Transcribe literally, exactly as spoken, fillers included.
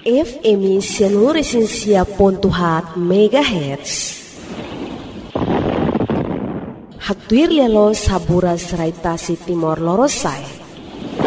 F M seluruh pontuhat megahertz. Haktuir lialo sabura seraitasi timor lorosai.